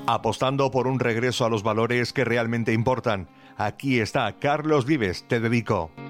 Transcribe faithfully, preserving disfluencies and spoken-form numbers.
apostando por un regreso a los valores que realmente importan. Aquí está Carlos Vives, Te Dedico.